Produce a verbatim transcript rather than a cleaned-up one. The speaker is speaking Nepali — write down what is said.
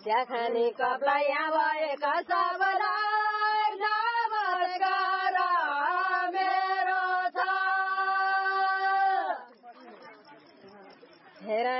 चिया खाने कपलाई यहाँ भएका सबलाई नमस्कार मेरो छ।